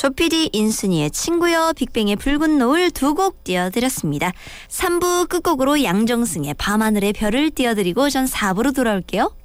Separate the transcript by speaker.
Speaker 1: 조피디 인순이의 친구여 빅뱅의 붉은 노을 두 곡 띄워드렸습니다. 3부 끝곡으로 양정승의 밤하늘의 별을 띄워드리고 전 4부로 돌아올게요.